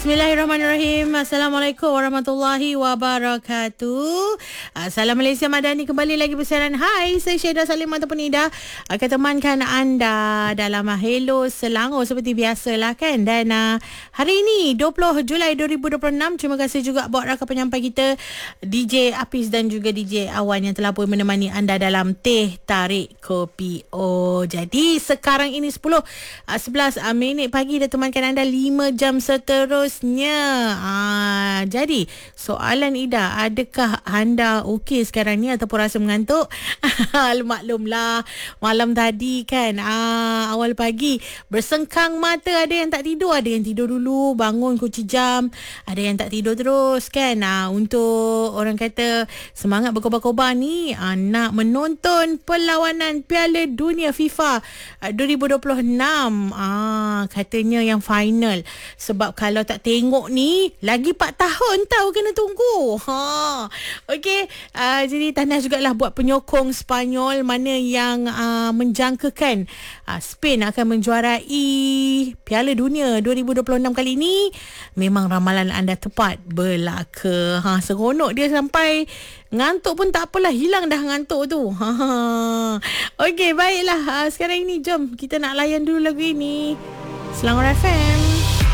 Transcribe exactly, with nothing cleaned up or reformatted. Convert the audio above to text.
Bismillahirrahmanirrahim. Assalamualaikum warahmatullahi wabarakatuh. Uh, Salam Malaysia Madani kembali lagi bersiaran. Hai, saya Syedah Salim ataupun Ida akan temankan anda dalam uh, Hello Selangor seperti biasalah kan. Dan uh, hari ini dua puluh Julai dua ribu dua puluh enam, terima kasih juga buat rakan penyampai kita D J Apis dan juga D J Awan yang telah pun menemani anda dalam Teh Tarik Kopi O. Jadi sekarang ini sepuluh sebelas minit pagi dah temankan anda lima jam seterusnya. Ah, jadi soalan Ida, adakah anda okey sekarang ni ataupun rasa mengantuk? Maklumlah malam tadi kan, ah, awal pagi bersengkang mata, ada yang tak tidur, ada yang tidur dulu bangun kunci jam, ada yang tak tidur terus kan. Ah, untuk orang kata semangat berkobar-kobar ni, ah, nak menonton perlawanan Piala Dunia FIFA ah, dua ribu dua puluh enam, ah, katanya yang final. Sebab kalau tak tengok ni lagi empat tahun tahu kena tunggu. Ha. Okey, uh, jadi tahniah jugalah buat penyokong Sepanyol mana yang uh, menjangkakan uh, Spain akan menjuarai Piala Dunia dua ribu dua puluh enam kali ini. Memang ramalan anda tepat belaka. Ha, seronok dia sampai ngantuk pun tak apalah, hilang dah ngantuk tu. Ha. Okey, baiklah. Uh, sekarang ini jom kita nak layan dulu lagu ini. Selangor F M.